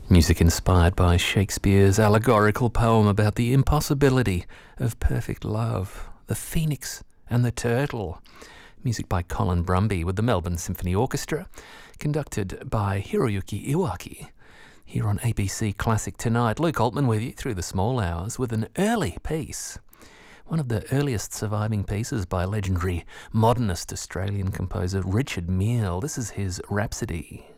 Music inspired by Shakespeare's allegorical poem about the impossibility of perfect love, The Phoenix and the Turtle. Music by Colin Brumby with the Melbourne Symphony Orchestra, conducted by Hiroyuki Iwaki. Here on ABC Classic tonight, Luke Altman with you through the small hours with an early piece. One of the earliest surviving pieces by legendary modernist Australian composer Richard Mille. This is his Rhapsody.